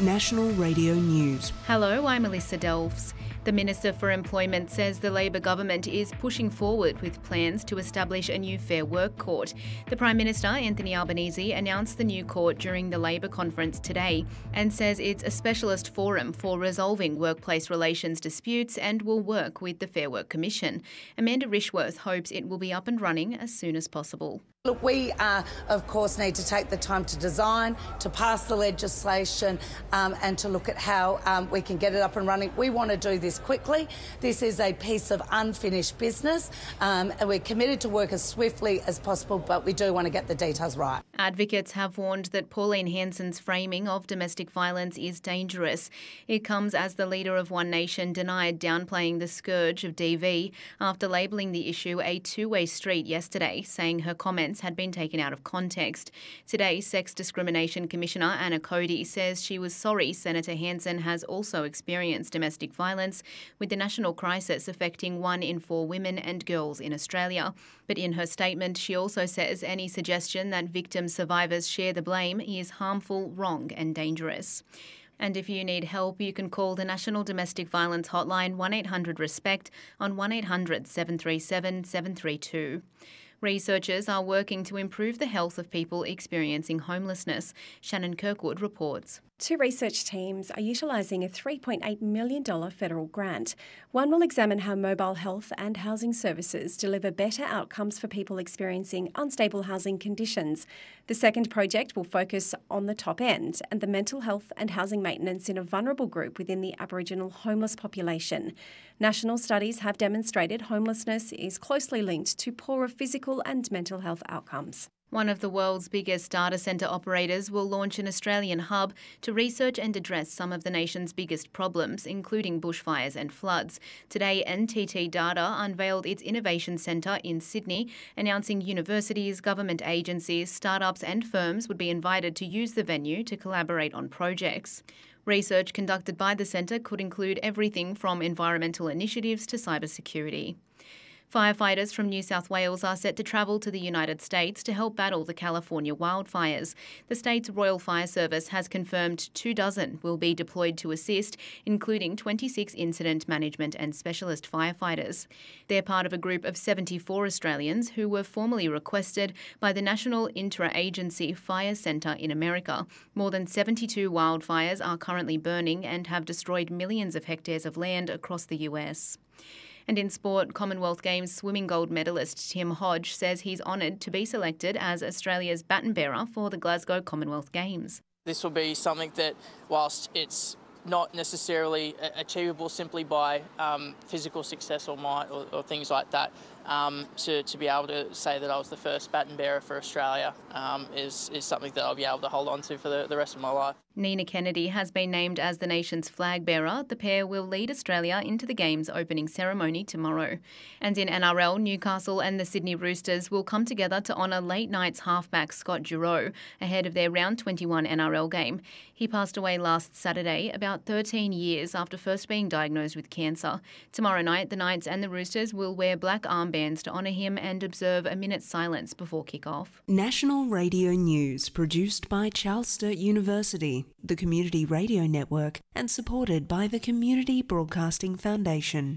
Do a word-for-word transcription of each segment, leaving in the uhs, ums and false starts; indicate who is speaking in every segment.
Speaker 1: National Radio News.
Speaker 2: Hello, I'm Melissa Delves. The Minister for Employment says the Labor government is pushing forward with plans to establish a new Fair Work Court. The Prime Minister, Anthony Albanese, announced the new court during the Labor conference today and says it's a specialist forum for resolving workplace relations disputes and will work with the Fair Work Commission. Amanda Rishworth hopes it will be up and running as soon as possible.
Speaker 3: Look, we, uh, of course, need to take the time to design, to pass the legislation um, and to look at how um, we can get it up and running. We want to do this quickly. This is a piece of unfinished business um, and we're committed to work as swiftly as possible, but we do want to get the details right.
Speaker 2: Advocates have warned that Pauline Hanson's framing of domestic violence is dangerous. It comes as the leader of One Nation denied downplaying the scourge of D V after labelling the issue a two-way street yesterday, saying her comments had been taken out of context. Today, Sex Discrimination Commissioner Anna Cody says she was sorry Senator Hanson has also experienced domestic violence, with the national crisis affecting one in four women and girls in Australia. But in her statement, she also says any suggestion that victim survivors share the blame is harmful, wrong and dangerous. And if you need help, you can call the National Domestic Violence Hotline one eight hundred RESPECT on one eight hundred seven three seven seven three two. Researchers are working to improve the health of people experiencing homelessness. Shannon Kirkwood reports.
Speaker 4: Two research teams are utilising a three point eight million dollars federal grant. One will examine how mobile health and housing services deliver better outcomes for people experiencing unstable housing conditions. The second project will focus on the top end and the mental health and housing maintenance in a vulnerable group within the Aboriginal homeless population. National studies have demonstrated homelessness is closely linked to poorer physical and mental health outcomes.
Speaker 2: One of the world's biggest data centre operators will launch an Australian hub to research and address some of the nation's biggest problems, including bushfires and floods. Today, N T T Data unveiled its Innovation Centre in Sydney, announcing universities, government agencies, startups and firms would be invited to use the venue to collaborate on projects. Research conducted by the centre could include everything from environmental initiatives to cybersecurity. Firefighters from New South Wales are set to travel to the United States to help battle the California wildfires. The state's Royal Fire Service has confirmed two dozen will be deployed to assist, including twenty-six incident management and specialist firefighters. They're part of a group of seventy-four Australians who were formally requested by the National Inter-Agency Fire Centre in America. More than seventy-two wildfires are currently burning and have destroyed millions of hectares of land across the U S. And in sport, Commonwealth Games swimming gold medalist Tim Hodge says he's honoured to be selected as Australia's baton bearer for the Glasgow Commonwealth Games.
Speaker 5: This will be something that, whilst it's not necessarily achievable simply by um, physical success or might or, or things like that, um, to, to be able to say that I was the first baton bearer for Australia um, is, is something that I'll be able to hold on to for the, the rest of my life.
Speaker 2: Nina Kennedy has been named as the nation's flag bearer. The pair will lead Australia into the Games opening ceremony tomorrow. And in N R L, Newcastle and the Sydney Roosters will come together to honour late night's halfback Scott Giroux ahead of their round twenty-one N R L game. He passed away last Saturday, about thirteen years after first being diagnosed with cancer. Tomorrow night, the Knights and the Roosters will wear black armbands to honour him and observe a minute's silence before kick-off.
Speaker 1: National Radio News, produced by Charles Sturt University, the Community Radio Network, and supported by the Community Broadcasting Foundation.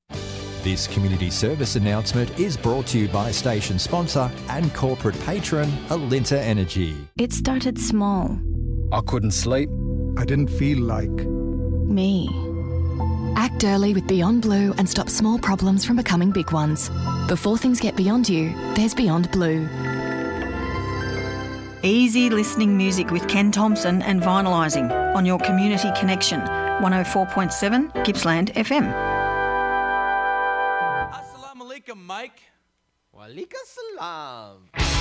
Speaker 6: This community service announcement is brought to you by station sponsor and corporate patron Alinta Energy.
Speaker 7: It started small.
Speaker 8: I couldn't sleep.
Speaker 9: I didn't feel like
Speaker 7: me. Act early with Beyond Blue and stop small problems from becoming big ones. Before things get beyond you, there's Beyond Blue.
Speaker 10: Easy listening music with Ken Thompson and Vinylising on your Community Connection, one oh four point seven Gippsland F M.
Speaker 11: Assalamu alaikum, Mike. Walaikum salam.